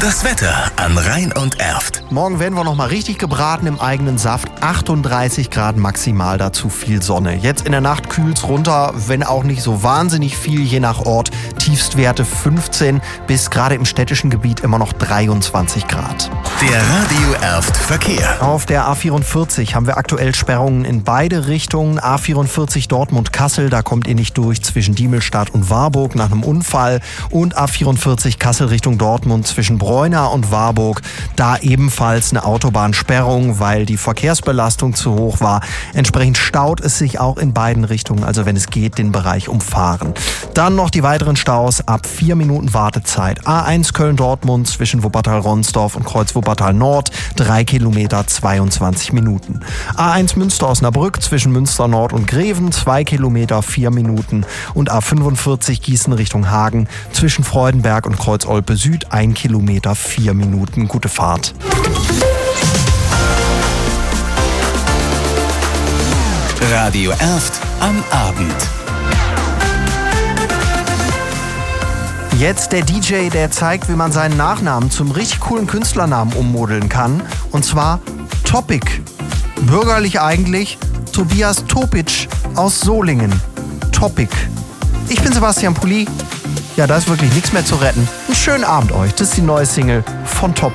Das Wetter an Rhein und Erft. Morgen werden wir noch mal richtig gebraten im eigenen Saft. 38 Grad maximal, dazu viel Sonne. Jetzt in der Nacht kühlt's runter, wenn auch nicht so wahnsinnig viel, je nach Ort. Tiefstwerte 15 bis gerade im städtischen Gebiet immer noch 23 Grad. Der Radio Erft Verkehr. Auf der A44 haben wir aktuell Sperrungen in beide Richtungen. A44 Dortmund-Kassel, da kommt ihr nicht durch zwischen Diemelstadt und Warburg nach einem Unfall. Und A44 Kassel Richtung Dortmund zwischen Bräuna und Warburg. Da ebenfalls eine Autobahnsperrung, weil die Verkehrsbelastung zu hoch war. Entsprechend staut es sich auch in beiden Richtungen, also wenn es geht, den Bereich umfahren. Dann noch die weiteren Staus ab 4 Minuten Wartezeit. A1 Köln-Dortmund zwischen Wuppertal-Ronsdorf und Kreuz-Wuppertal-Nord, 3 Kilometer 22 Minuten. A1 Münster-Osnabrück zwischen Münster-Nord und Greven, 2 Kilometer 4 Minuten. Und A45 Gießen Richtung Hagen zwischen Freudenberg und Kreuz-Olpe-Süd, 1 Kilometer 4 Minuten. Gute Fahrt. Radio Erft am Abend. Jetzt der DJ, der zeigt, wie man seinen Nachnamen zum richtig coolen Künstlernamen ummodeln kann. Und zwar Topic. Bürgerlich eigentlich Tobias Topic aus Solingen. Topic. Ich bin Sebastian Pulli. Ja, da ist wirklich nichts mehr zu retten. Einen schönen Abend euch. Das ist die neue Single von Topic.